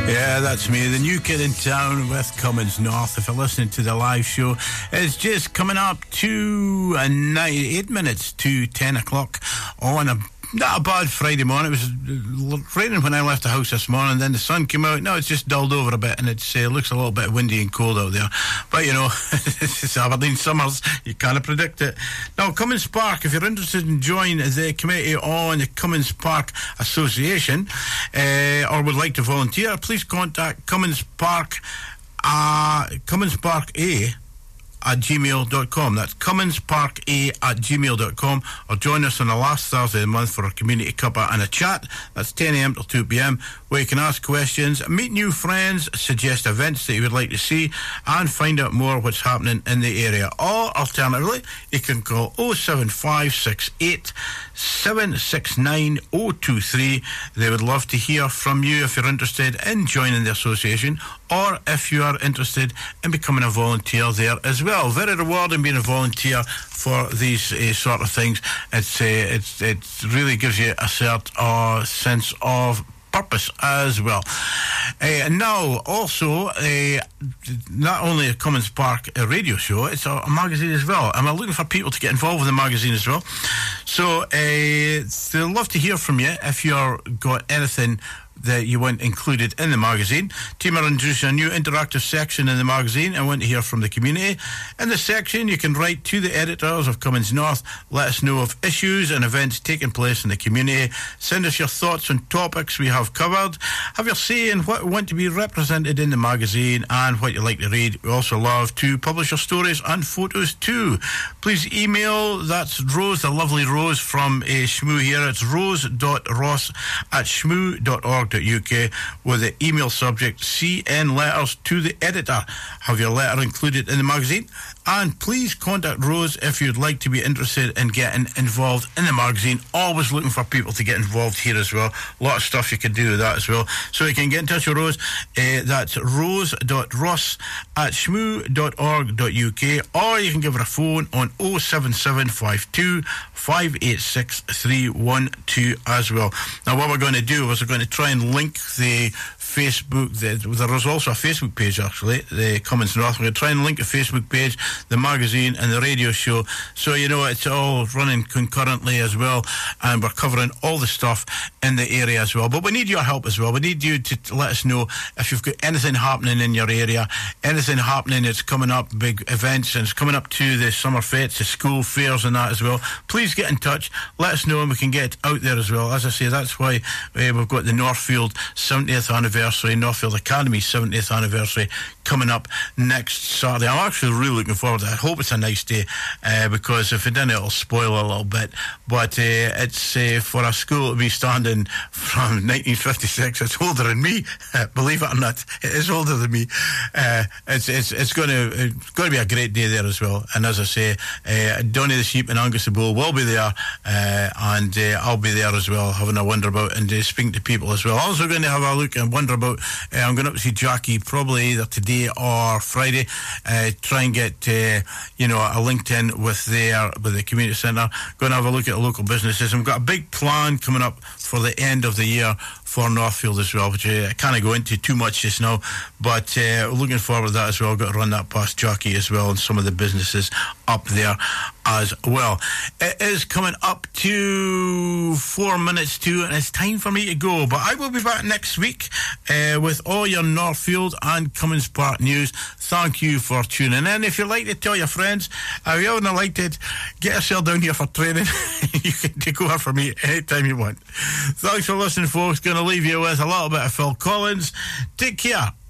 Yeah, that's me, the new kid in town with Cummins North. If you're listening to the live show, it's just coming up to 8 minutes to 10 o'clock on not a bad Friday morning. It was raining when I left the house this morning, then the sun came out. Now it's just dulled over a bit, and it looks a little bit windy and cold out there. But, you know, it's Aberdeen summers. You can't predict it. Now, Cummins Park, if you're interested in joining the committee on the Cummins Park Association, or would like to volunteer, please contact Cummins Park A at gmail.com. That's cumminsparka@gmail.com, or join us on the last Thursday of the month for a community cuppa and a chat. That's 10 a.m. till 2 p.m, where you can ask questions, meet new friends, suggest events that you would like to see, and find out more what's happening in the area. Or alternatively, you can call 07568 769 023. They would love to hear from you if you're interested in joining the association, or if you are interested in becoming a volunteer there as well. Very rewarding being a volunteer for these sort of things. It really gives you a certain sense of purpose as well. And now also not only a Cummins Park radio show, it's a magazine as well, and we're looking for people to get involved with the magazine as well. So they'd love to hear from you if you've got anything that you want included in the magazine. Team are introducing a new interactive section in the magazine and want to hear from the community. In the section, you can write to the editors of Cummins North, let us know of issues and events taking place in the community, send us your thoughts on topics we have covered, have your say in what you want to be represented in the magazine and what you like to read. We also love to publish your stories and photos too. Please email, that's Rose, the lovely Rose from Shmoo here. It's rose.ross@shmoo.org.uk with the email subject CN letters to the editor. Have your letter included in the magazine, and please contact Rose if you'd like to be interested in getting involved in the magazine. Always looking for people to get involved here as well. A lot of stuff you can do with that as well. So you can get in touch with Rose. That's rose.ross@shmoo.org.uk, or you can give her a phone on 07752 586 312 as well. Now, what we're going to do is we're going to try and link the Facebook. There is also a Facebook page, actually, the Cummins North. We're going to try and link the Facebook page, the magazine, and the radio show, so you know it's all running concurrently as well, and we're covering all the stuff in the area as well. But we need your help as well. We need you to let us know if you've got anything happening in your area, anything happening that's coming up, big events, and it's coming up to the summer fetes, the school fairs and that as well. Please get in touch, let us know, and we can get out there as well. As I say, that's why we've got the Northfield 70th anniversary, Northfield Academy 70th anniversary coming up next Saturday. I'm actually really looking forward to it. I hope it's a nice day, because if it didn't, it'll spoil a little bit. But it's for a school to be standing from 1956. It's older than me, believe it or not. It is older than me. It's going to be a great day there as well. And as I say, Donny the Sheep and Angus the Bull will be there, and I'll be there as well, having a wander about and speaking to people as well. Also going to have a look and wonder about, I'm going up to see Jackie probably either today or Friday, try and get a LinkedIn with the community centre. Going to have a look at the local businesses, and we've got a big plan coming up for the end of the year for Northfield as well, which I can't go into too much just now, but looking forward to that as well. Got to run that past Jackie as well, and some of the businesses up there as well. It is coming up to 4 minutes to, and it's time for me to go, but I will be back next week with all your Northfield and Cummins Park news. Thank you for tuning in. If you'd like to tell your friends, if you haven't liked it, get yourself down here for training. You can take over for me anytime you want. Thanks for listening, folks. Going to leave you with a little bit of Phil Collins. Take care.